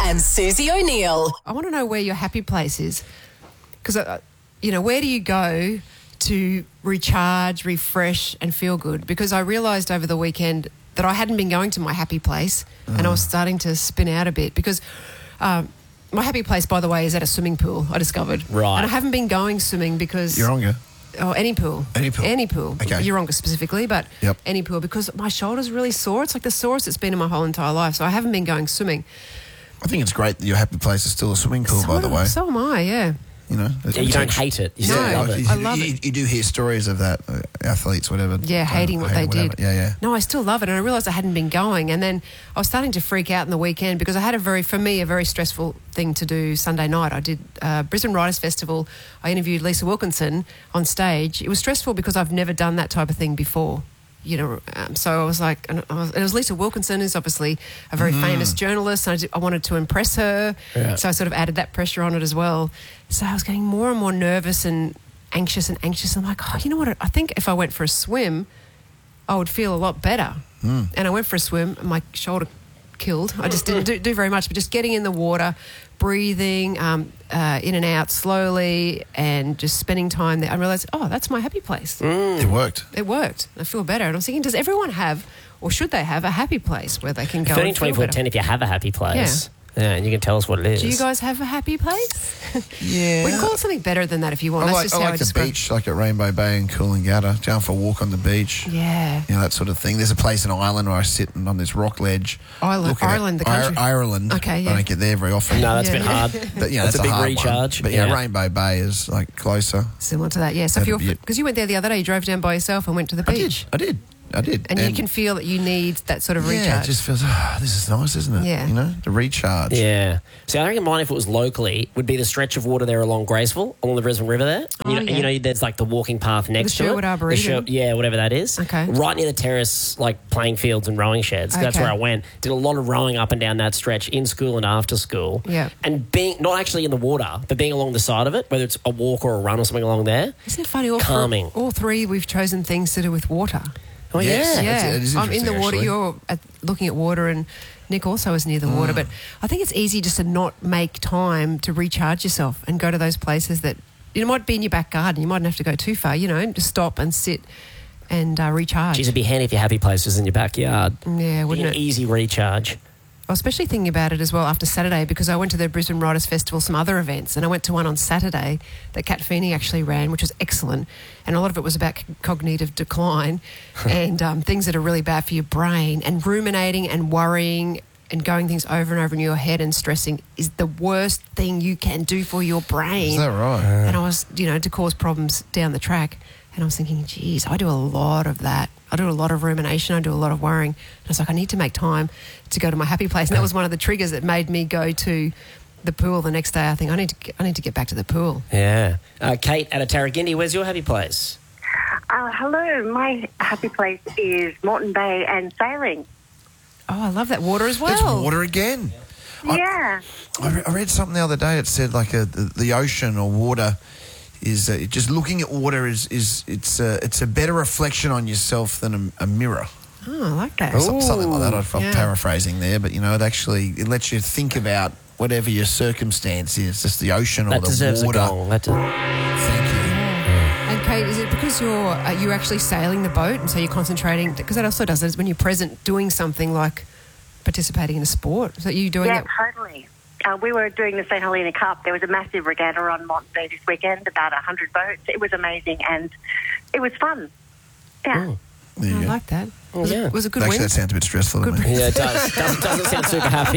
and Susie O'Neill. I want to know where your happy place is. Because, where do you go to recharge, refresh and feel good? Because I realised over the weekend that I hadn't been going to my happy place and I was starting to spin out a bit because my happy place, by the way, is at a swimming pool, I discovered. Right. And I haven't been going swimming because... Yeronga? Oh, any pool. Any pool. Any pool. Okay. Yeronga specifically, but any pool because my shoulder's really sore. It's like the sorest it's been in my whole entire life, so I haven't been going swimming. I think it's great that your happy place is still a swimming pool, by the way. So am I, yeah. You know, you don't hate it. You still love it. I love it. You do hear stories of that, athletes, whatever. Yeah, hating what they did. Yeah. No, I still love it. And I realised I hadn't been going. And then I was starting to freak out in the weekend because I had a very stressful thing to do Sunday night. I did Brisbane Writers Festival. I interviewed Lisa Wilkinson on stage. It was stressful because I've never done that type of thing before. So I was like, and it was Lisa Wilkinson, who's obviously a very famous journalist. And I wanted to impress her, so I sort of added that pressure on it as well. So I was getting more and more nervous and anxious. I'm like, you know what? I think if I went for a swim, I would feel a lot better. And I went for a swim, and my shoulder killed. I just didn't do very much, but just getting in the water, breathing in and out slowly and just spending time there, I realised, that's my happy place. It worked. It worked. I feel better. And I was thinking, does everyone have, or should they have, a happy place where they can go 13, and feel 24, better? 10 if you have a happy place. Yeah, and you can tell us what it is. Do you guys have a happy place? Yeah. We can call it something better than that if you want. I That's like, just I how like the beach, like at Rainbow Bay and Coolangatta, going for a walk on the beach. Yeah. You know, that sort of thing. There's a place in Ireland where I sit on this rock ledge. Ireland, the country. Ireland. Okay, yeah. I don't get there very often. No, that's a bit hard. But, that's a big hard recharge. One. But, Rainbow Bay is, like, closer. Similar to that, yeah. So because you went there the other day, you drove down by yourself and went to the beach. I did. And you can feel that you need that sort of recharge. Yeah, it just feels, this is nice, isn't it? Yeah. You know, the recharge. Yeah. See, I reckon mine, if it was locally, would be the stretch of water there along Graceville, along the Brisbane River there. You know, there's like the walking path next to Sherwood it. Arboretum. Whatever that is. Okay. Right near the terrace, like playing fields and rowing sheds. That's where I went. Did a lot of rowing up and down that stretch in school and after school. Yeah. And being, not actually in the water, but being along the side of it, whether it's a walk or a run or something along there. Isn't it funny? Calming. All three, we've chosen things to do with water. Oh, Yes. yeah. It is I'm in the water. actually. You're looking at water, and Nick also is near the water. But I think it's easy just to not make time to recharge yourself and go to those places that it might be in your back garden. You mightn't have to go too far. Just stop and sit and recharge. Geez, it'd be handy if your happy place was in your backyard. Yeah, wouldn't it? Easy recharge. I was especially thinking about it as well after Saturday because I went to the Brisbane Writers Festival, some other events, and I went to one on Saturday that Kat Feeney actually ran, which was excellent. And a lot of it was about cognitive decline and things that are really bad for your brain. And ruminating and worrying and going things over and over in your head and stressing is the worst thing you can do for your brain. Is that right? And I was, to cause problems down the track. And I was thinking, geez, I do a lot of that. I do a lot of rumination. I do a lot of worrying. And I was like, I need to make time to go to my happy place. And that was one of the triggers that made me go to the pool the next day. I think I need to get back to the pool. Yeah. Kate out of Tarragindi, where's your happy place? Hello. My happy place is Moreton Bay and sailing. Oh, I love that water as well. It's water again. Yeah. I read something the other day. It said like the ocean or water is just looking at water it's a better reflection on yourself than a mirror. Oh, I like that. Something like that. I'm paraphrasing there, but it lets you think about whatever your circumstance is, just the ocean or that the deserves water. A gong. Thank you. And Kate, is it because you're actually sailing the boat and so you're concentrating? Because that also does it, is when you're present doing something like participating in a sport. So you doing it? Yeah, totally. We were doing the St Helena Cup. There was a massive regatta on Moreton Bay this weekend, about 100 boats. It was amazing and it was fun. Yeah. There you I go. like that. Oh, Was it good Actually, win? that sounds a bit stressful to me. Yeah, it does. Doesn't sound super happy.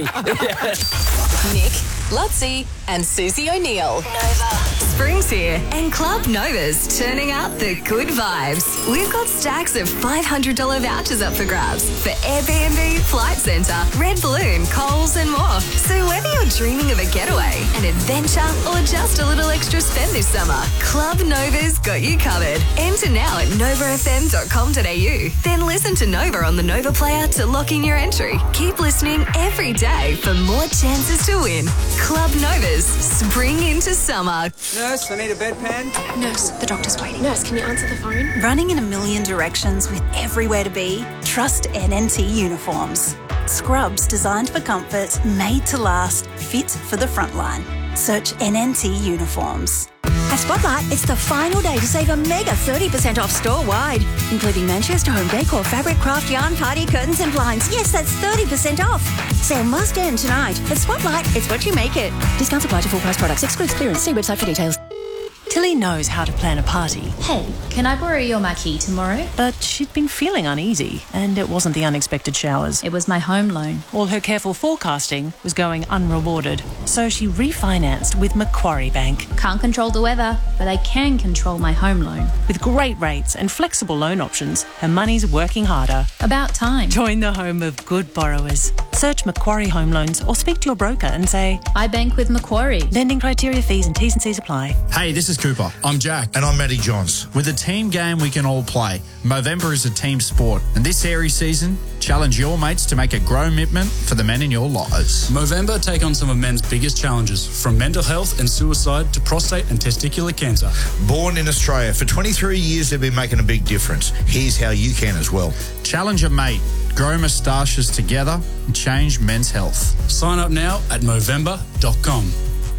Nick, Lutzi, and Susie O'Neill. Nova. Spring's here, and Club Nova's turning out the good vibes. We've got stacks of $500 vouchers up for grabs for Airbnb, Flight Centre, Red Balloon, Coles, and more. So whether you're dreaming of a getaway, an adventure, or just a little extra spend this summer, Club Nova's got you covered. Enter now at novafm.com.au. Then listen to Nova on the Nova Player to lock in your entry. Keep listening every day for more chances to win. Club Nova's Spring into Summer. Nurse, I need a bedpan. Nurse, the doctor's waiting. Nurse, can you answer the phone? Running in a million directions with everywhere to be? Trust NNT Uniforms. Scrubs designed for comfort, made to last, fit for the front line. Search NNT uniforms. At Spotlight, it's the final day to save a mega 30% off store-wide, including Manchester Home Decor, fabric, craft, yarn, party, curtains and blinds. Yes, that's 30% off. Sale must end tonight. At Spotlight, it's what you make it. Discounts apply to full-price products. Excludes clearance. See website for details. Tilly knows how to plan a party. Hey, can I borrow your marquee tomorrow? But she'd been feeling uneasy, and it wasn't the unexpected showers. It was my home loan. All her careful forecasting was going unrewarded. So she refinanced with Macquarie Bank. Can't control the weather, but I can control my home loan. With great rates and flexible loan options, her money's working harder. About time. Join the home of good borrowers. Search Macquarie Home Loans or speak to your broker and say, I bank with Macquarie. Lending criteria, fees and T's and C's apply. Hey, this is Cooper. I'm Jack. And I'm Matty Johns. With a team game we can all play, Movember is a team sport. And this Aries season, challenge your mates to make a grow commitment for the men in your lives. Movember take on some of men's biggest challenges, from mental health and suicide to prostate and testicular cancer. Born in Australia, for 23 years they've been making a big difference. Here's how you can as well. Challenge a mate. Grow moustaches together and change men's health. Sign up now at Movember.com.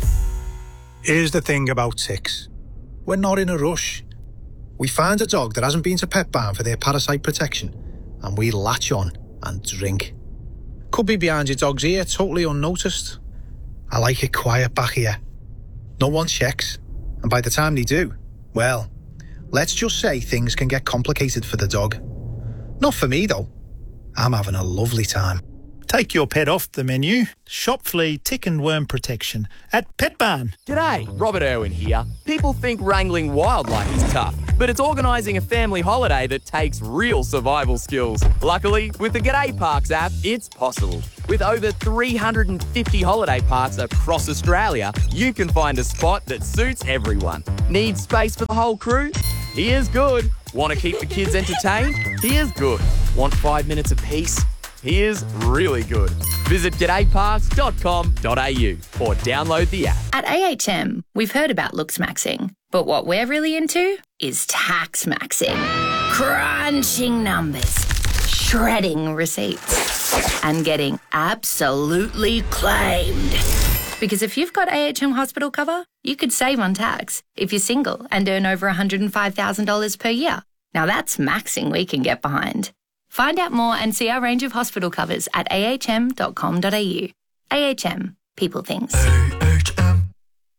Here's the thing about ticks. We're not in a rush. We find a dog that hasn't been to Pet Barn for their parasite protection, and we latch on and drink. Could be behind your dog's ear, totally unnoticed. I like it quiet back here. No one checks, and by the time they do, well, let's just say things can get complicated for the dog. Not for me, though. I'm having a lovely time. Take your pet off the menu. Shop flea, tick and worm protection at Pet Barn. G'day, Robert Irwin here. People think wrangling wildlife is tough, but it's organising a family holiday that takes real survival skills. Luckily, with the G'day Parks app, it's possible. With over 350 holiday parks across Australia, you can find a spot that suits everyone. Need space for the whole crew? Here's good. Want to keep the kids entertained? Here's good. Want 5 minutes of peace? Here's really good. Visit g'dayparks.com.au or download the app. At AHM, we've heard about looks maxing, but what we're really into is tax maxing. Crunching numbers, shredding receipts, and getting absolutely claimed. Because if you've got AHM hospital cover, you could save on tax if you're single and earn over $105,000 per year. Now that's maxing we can get behind. Find out more and see our range of hospital covers at ahm.com.au. AHM. People things. AHM.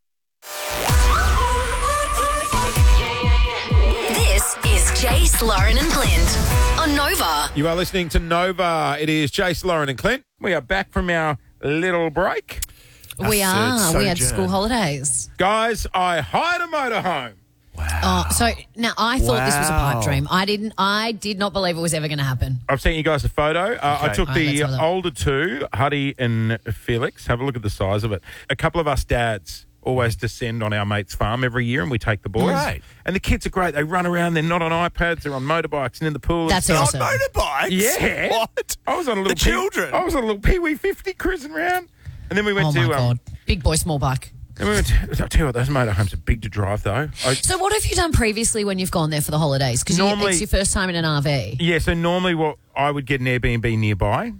This is Jace, Lauren and Clint on Nova. You are listening to Nova. It is Jace, Lauren and Clint. We are back from our little break. We are. We had school holidays. Guys, I hired a motorhome. Wow. So now I thought this was a pipe dream. I did not believe it was ever going to happen. I've sent you guys a photo. I took the older two, Huddy and Felix. Have a look at the size of it. A couple of us dads always descend on our mate's farm every year and we take the boys. Right. And the kids are great. They run around. They're not on iPads. They're on motorbikes and in the pool. That's awesome. On motorbikes? Yeah. What? I was on a little children. I was on a little Pee-wee 50 cruising around. And then we went to... Oh, my God. Big boy, small buck. And we went to, I'll tell you what, those motorhomes are big to drive, though. So what have you done previously when you've gone there for the holidays? Because it's your first time in an RV. Yeah, so normally I would get an Airbnb nearby.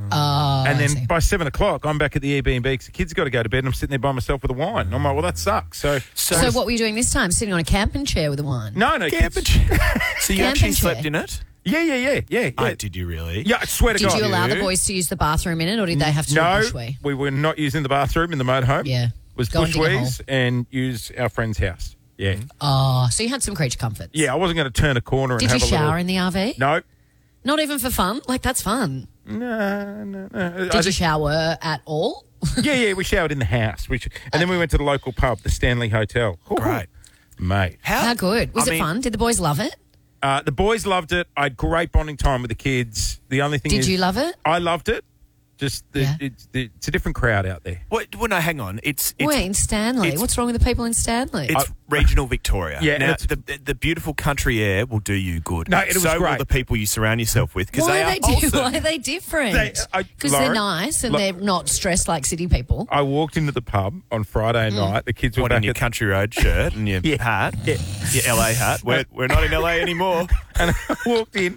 Oh, and then by 7 o'clock, I'm back at the Airbnb because the kids have got to go to bed and I'm sitting there by myself with a wine. And I'm like, well, that sucks. So what were you doing this time? Sitting on a camping chair with a wine? No. Camping chair? So you actually slept in it? Yeah. Oh, did you really? Yeah, I swear to God. Did you allow the boys to use the bathroom in it or did they have to do a bushwee? We were not using the bathroom in the motorhome. Yeah. It was bushwees and use our friend's house. Yeah. Oh, so you had some creature comforts. Yeah, I wasn't going to turn a corner and have a little... Did you shower in the RV? No. Not even for fun? Like, that's fun. No. Did you shower at all? Yeah, we showered in the house. And then we went to the local pub, the Stanley Hotel. Great. Mate. How good? Was it fun? Did the boys love it? The boys loved it. I had great bonding time with the kids. The only thing Did you love it? I loved it. Just it's a different crowd out there. Well, no, hang on. It's in Stanley. What's wrong with the people in Stanley? It's regional Victoria. Yeah, now the beautiful country air will do you good. No, it was so great. will the people you surround yourself with because they are awesome. Why are they different? Because they're nice and they're not stressed like city people. I walked into the pub on Friday night. The kids were back in your country road shirt and your hat, your LA hat. We're not in LA anymore. And I walked in.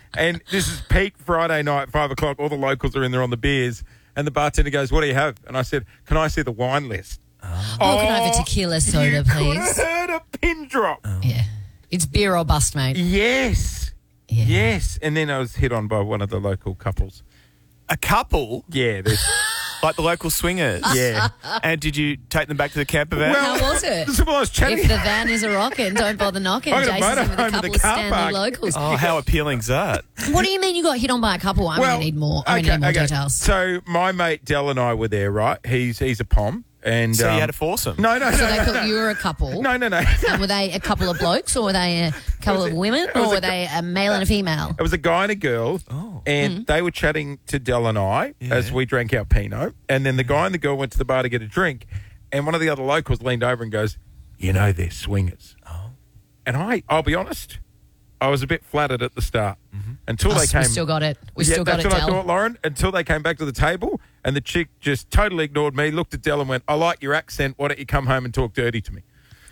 And this is peak Friday night, 5 o'clock. All the locals are in there on the beers. And the bartender goes, what do you have? And I said, can I see the wine list? Can I have a tequila soda, please? You could have heard a pin drop. Yeah. It's beer or bust, mate. Yes. Yeah. Yes. And then I was hit on by one of the local couples. A couple? Yeah. Like the local swingers? Yeah. And did you take them back to the camper van? How was it? Well, I was chatting. If the van is a rockin', don't bother knocking. I got a Jason's in with a motorhome couple in of the car Stanley park. locals. Oh, how appealing's that? What do you mean you got hit on by a couple? I'm going to need more. I'm going to need more details. So my mate Del and I were there, right? He's a pom. And, so you had a foursome? No. So they thought you were a couple? No. And were they a couple of blokes or were they a couple of women or were they a male and a female? It was a guy and a girl. Oh. And they were chatting to Del and I as we drank our Pinot. And then the guy and the girl went to the bar to get a drink. And one of the other locals leaned over and goes, you know they're swingers. Oh. And I'll be honest, I was a bit flattered at the start. Until they came. We still got it. We still got it, Del. That's what I Del. thought, Lauren. Until they came back to the table and the chick just totally ignored me, looked at Del and went, I like your accent. Why don't you come home and talk dirty to me?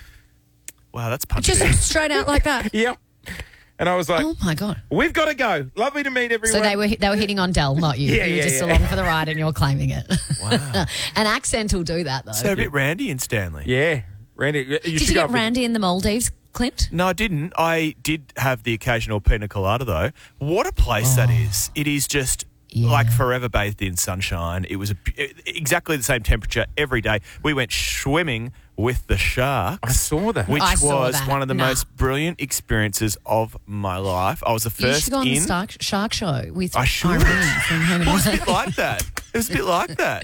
Wow, that's punchy. Just straight out like that? Yep. And I was like, oh, my God. We've got to go. Lovely to meet everyone. So they were hitting on Del, not you. You were just along for the ride and you're claiming it. Wow. An accent will do that, though. So a bit Randy and Stanley. Yeah. Randy. Did you get Randy in the Maldives, Clint? No, I didn't. I did have the occasional pina colada, though. What a place that is. It is just like forever bathed in sunshine. It was exactly the same temperature every day. We went swimming with the sharks. I saw that. Which was one of the most brilliant experiences of my life. I was the first You should go on the shark show with I should. Irene from Home and It was a bit like that. It was a bit like that.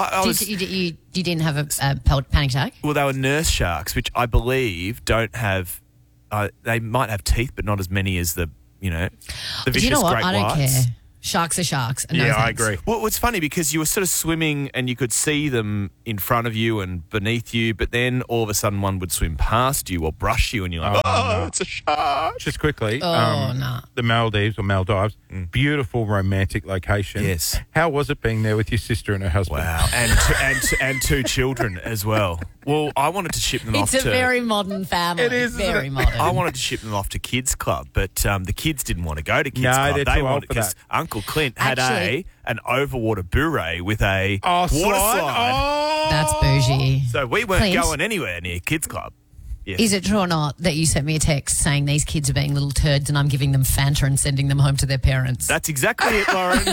You didn't have a panic attack? Well, they were nurse sharks, which I believe don't have. They might have teeth, but not as many as the vicious Do you know what? great I don't whites. care. Sharks are sharks. No I thanks. agree. Well, it's funny because you were sort of swimming and you could see them in front of you and beneath you, but then all of a sudden one would swim past you or brush you and you're like, no. It's a shark. Just quickly, no. the Maldives or Maldives, beautiful romantic location. Yes. How was it being there with your sister and her husband? Wow, and two children as well. Well, I wanted to ship them off It's to... a very modern family. It is, very isn't it? modern. I wanted to ship them off to Kids Club, but the kids didn't want to go to Kids No, Club. they're They too old wanted for because that. Uncle Clint had Actually- an overwater beret with a water slide? slide. That's bougie. So we weren't Clint? going anywhere near Kids Club. Yes. Is it true or not that you sent me a text saying these kids are being little turds and I'm giving them Fanta and sending them home to their parents? That's exactly it, Lauren.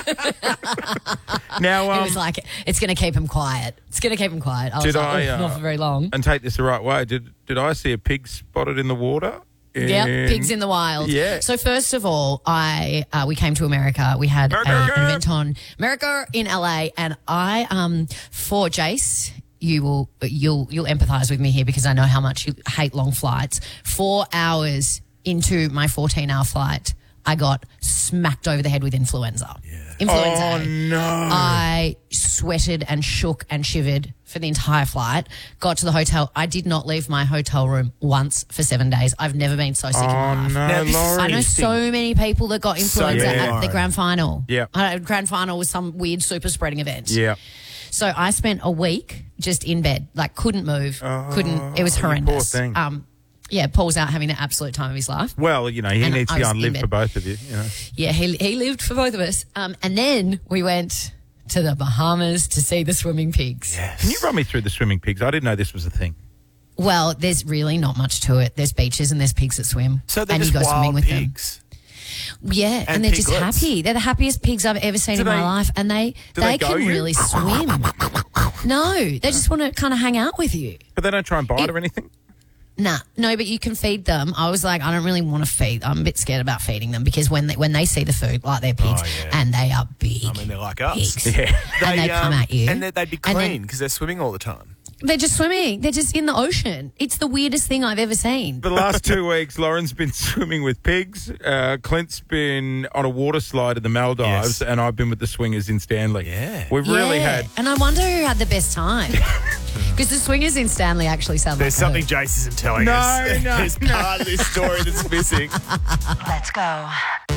Now, it was like, it's going to keep them quiet. It's going to keep them quiet. I was like, not for very long. And take this the right way. Did I see a pig spotted in the water? Yep, pigs in the wild. Yeah. So first of all, we came to America. We had an event on America in LA, and I for Jace, you'll empathise with me here because I know how much you hate long flights. 4 hours into my 14-hour flight, I got smacked over the head with influenza. Influenza. Oh, no. I sweated and shook and shivered for the entire flight. Got to the hotel. I did not leave my hotel room once for 7 days. I've never been so sick in my life. No, Lauren. I know so many people that got influenza many. at the grand final. Yeah. Grand final was some weird super spreading event. Yeah. So I spent a week just in bed, like couldn't move, couldn't. It was you horrendous. poor thing. Yeah, Paul's out having the absolute time of his life. Well, he And needs I to go was and in live bed. for both of you. Yeah, he lived for both of us. And then we went to the Bahamas to see the swimming pigs. Yes. Can you run me through the swimming pigs? I didn't know this was a thing. Well, there's really not much to it. There's beaches and there's pigs that swim. So they're and just you go swimming wild with pigs. them. Yeah, and they're just piglets. happy. They're the happiest pigs I've ever seen in my life, and they they go can you? really swim. No, they just want to kind of hang out with you. But they don't try and bite or anything? Nah, no, but you can feed them. I was like, I don't really want to feed. I'm a bit scared about feeding them because when they see the food, like they're pigs, and they are big. I mean, they're like us. Pigs. Yeah. And they come at you. And they'd be clean because they're swimming all the time. They're just swimming. They're just in the ocean. It's the weirdest thing I've ever seen. For the last 2 weeks, Lauren's been swimming with pigs. Clint's been on a water slide in the Maldives, and I've been with the swingers in Stanley. Yeah. We've really had... And I wonder who had the best time. Because the swingers in Stanley actually sound There's like something Jace isn't telling us. No, There's part of this story that's missing. Let's go.